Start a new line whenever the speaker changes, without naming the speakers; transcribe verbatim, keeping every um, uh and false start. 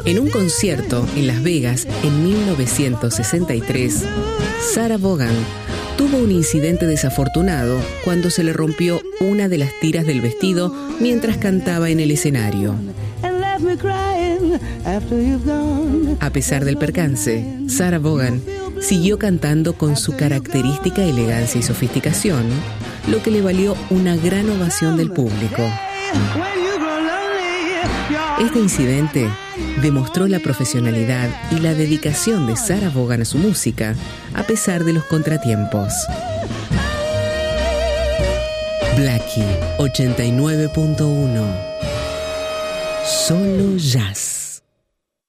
En un concierto en Las Vegas en mil novecientos sesenta y tres, Sarah Vaughan tuvo un incidente desafortunado cuando se le rompió una de las tiras del vestido mientras cantaba en el escenario. A pesar del percance, Sarah Vaughan siguió cantando con su característica elegancia y sofisticación, lo que le valió una gran ovación del público. Este incidente demostró la profesionalidad y la dedicación de Sarah Vaughan a su música, a pesar de los contratiempos. Blackie ochenta y nueve punto uno. Solo jazz.